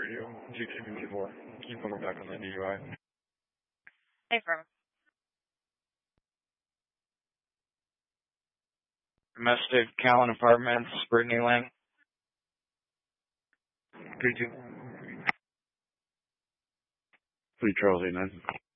you. G254. Can you put me back on that DUI? Hey, firm. Domestic Callan Apartments, Brittany Lane. G2. 3 Charles 89.